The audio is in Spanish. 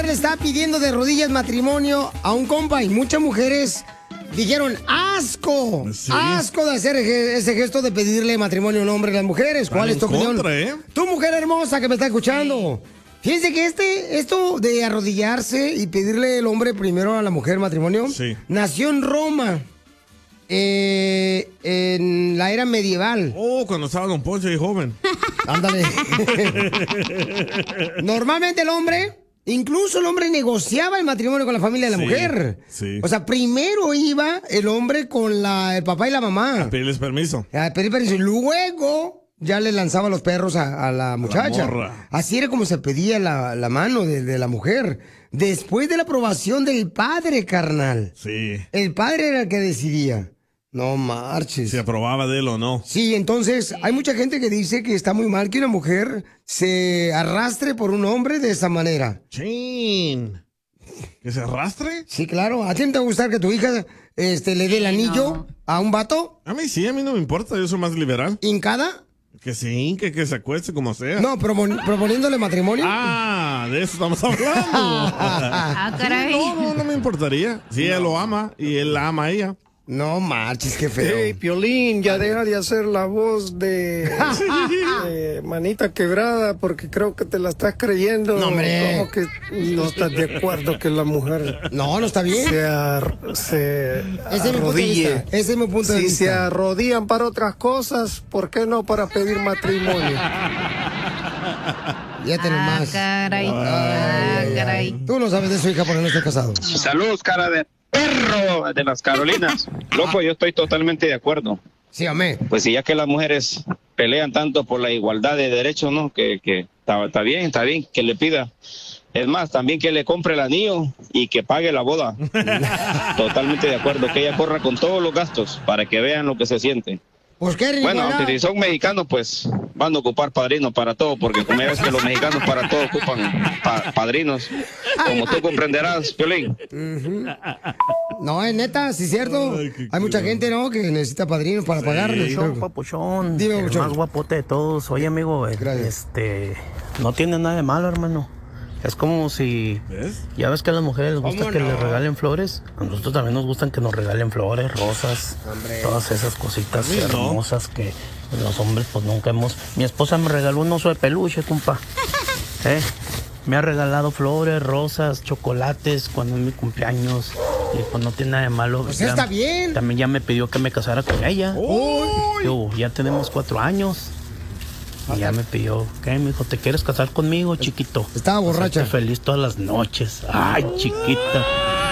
le está pidiendo de rodillas matrimonio a un compa y muchas mujeres dijeron, asco, Sí. asco de hacer ese gesto de pedirle matrimonio a un hombre a las mujeres. ¿Cuál es tu opinión? Tu mujer hermosa que me está escuchando. Fíjense que esto de arrodillarse y pedirle el hombre primero a la mujer matrimonio, nació en Roma, en la era medieval. Oh, cuando estaba Don Poncho y joven. Ándale. Normalmente el hombre, incluso el hombre negociaba el matrimonio con la familia de la mujer. Sí. O sea, primero iba el hombre con el papá y la mamá. A pedirles permiso. A pedir permiso. Y luego ya le lanzaba los perros a la muchacha. morra. Así era como se pedía la mano de la mujer. Después de la aprobación del padre, carnal. Sí. El padre era el que decidía. No marches. Si aprobaba de él o no. Sí, entonces hay mucha gente que dice que está muy mal que una mujer se arrastre por un hombre de esa manera. Chin. ¿Que se arrastre? Sí, claro. ¿A ti no te va a gustar que tu hija le dé el anillo a un vato? A mí sí, a mí no me importa, yo soy más liberal. ¿Hincada? Que se hinque, que se acueste, como sea. No, proponiéndole matrimonio. Ah, de eso estamos hablando. caray. Sí, no me importaría. Si ella lo ama y él la ama a ella. No marches, qué feo. Hey, Piolín, ya deja de hacer la voz de manita quebrada porque creo que te la estás creyendo. No, hombre. Como que no estás de acuerdo que la mujer... No está bien. Se Ese es mi punto de arrodille. vista. Ese es mi punto de Si vista. se arrodillan para otras cosas, ¿por qué no para pedir matrimonio? Ya tenemos más. Caray. Caray. Tú no sabes de su hija porque no estás casado. Saludos, cara de perro de las Carolinas. Loco, yo estoy totalmente de acuerdo. Sí, amén. Pues si ya que las mujeres pelean tanto por la igualdad de derechos, ¿no? Que está bien que le pida. Es más, también que le compre el anillo y que pague la boda. Totalmente de acuerdo, que ella corra con todos los gastos para que vean lo que se siente. Pues qué Bueno, aunque si son mexicanos, pues van a ocupar padrinos para todo, porque como ya ves que los mexicanos para todo ocupan padrinos, como tú comprenderás, Piolín. No, es neta, sí es cierto. Hay mucha gente, ¿no?, que necesita padrinos para pagarle. Papuchón, Dime, el papuchón. más guapote de todos. Oye, amigo, no tiene nada de malo, hermano. Es como si... Ya ves que a las mujeres les gusta que les regalen flores. A nosotros también nos gustan que nos regalen flores, rosas, todas esas cositas A mí no. hermosas que los hombres pues nunca hemos... Mi esposa me regaló un oso de peluche, compa. Me ha regalado flores, rosas, chocolates cuando es mi cumpleaños. Y pues no tiene nada de malo. Pues Ya- está bien. También ya me pidió que me casara con ella. Yo, ya tenemos 4 años. Y ya me pidió, ¿qué, mijo? ¿Te quieres casar conmigo, chiquito? Estaba borracha. Hacerte feliz todas las noches. Ay, chiquita.